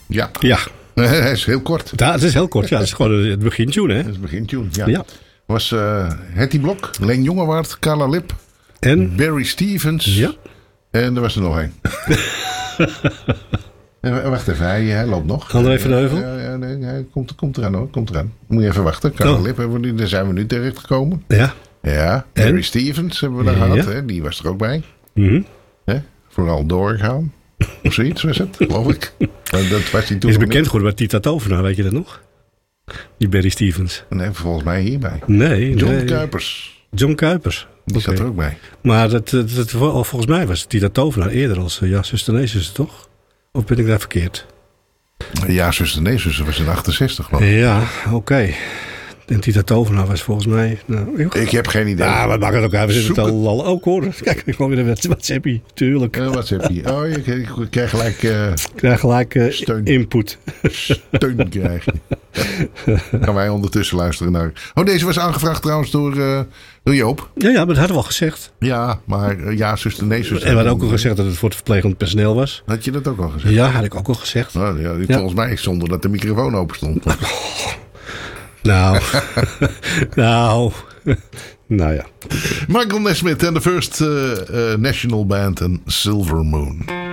Ja. Ja. Hij is heel kort. Ja, het is heel kort. Ja, het is gewoon het begintune, hè? Dat is het begintune, ja. Ja. Was Hetty Blok, Leen Jongewaard, Carla Lip, En? Barry Stevens. Ja. En er was er nog één. Wacht even, hij loopt nog. André van Heuvel? Ja, nee, hij komt eraan hoor, komt eraan. Moet je even wachten. Carla Lip, daar zijn we nu terecht gekomen. Ja. Ja, Barry Stevens hebben we daar gehad. Hè? Die was er ook bij. Mhm. Hè? Vooral doorgaan. Of zoiets was het, geloof ik. Maar dat was hij toen Is nog bekend geworden met Tita Tovenaar, weet je dat nog? Die Barry Stevens. niet. Nee, volgens mij hierbij. Nee. John nee. Kuipers. John Kuipers. Die zat er ook bij. Maar volgens mij was Tita Tovenaar eerder als zuster nee zuster, toch? Of ben ik daar verkeerd? Ja, zuster, nee, zuster was in 68 geloof ik. Ja, oké. En Tita Tovenaar was volgens mij... Nou, Ik heb geen idee. ja, we maken het ook uit. We zitten Zoek het al ook hoor. Kijk, ik kwam weer een WhatsAppie, tuurlijk. Wat heb je? Oh, je krijgt gelijk Ik krijg gelijk steun. input. steun krijgen. Gaan wij ondertussen luisteren naar... Oh, deze was aangevraagd trouwens door Joop. Ja, maar dat hadden we al gezegd. Ja, maar ja, zuster, nee, zuster. En we hadden ook al gezegd dat het voor het verplegend personeel was. Had je dat ook al gezegd? Ja, had ik ook al gezegd. Nou, ja, volgens mij zonder dat de microfoon open stond. Nou, nou ja. Michael Nesmith en de First National Band en Silver Moon.